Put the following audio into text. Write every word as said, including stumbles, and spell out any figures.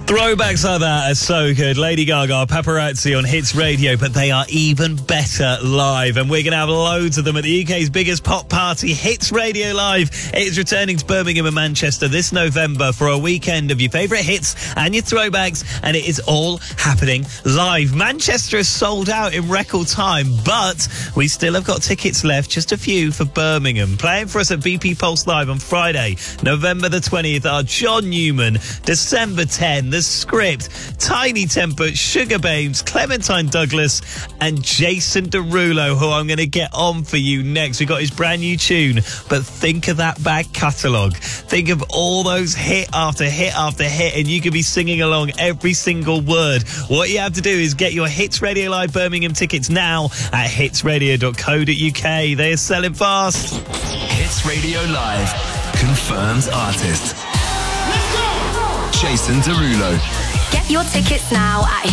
Throwbacks like that are so good. Lady Gaga, Paparazzi on Hits Radio, but they are even better live. And we're going to have loads of them at the U K's biggest pop party, Hits Radio Live. It's returning to Birmingham and Manchester this November for a weekend of your favourite hits and your throwbacks, and it is all happening live. Manchester is sold out in record time, but we still have got tickets left, just a few for Birmingham. Playing for us at B P Pulse Live on Friday, November the twentieth, are John Newman, December tenth, The Script, Tiny Temper, Sugar Babes, Clementine Douglas, and Jason Derulo, who I'm going to get on for you next. We got his brand new tune, but think of that back catalogue. Think of all those hit after hit after hit, and you could be singing along every single word. What you have to do is get your Hits Radio Live Birmingham tickets now at hits radio dot co dot uk. They are selling fast. Hits Radio Live confirms artist Jason Derulo. Get your tickets now at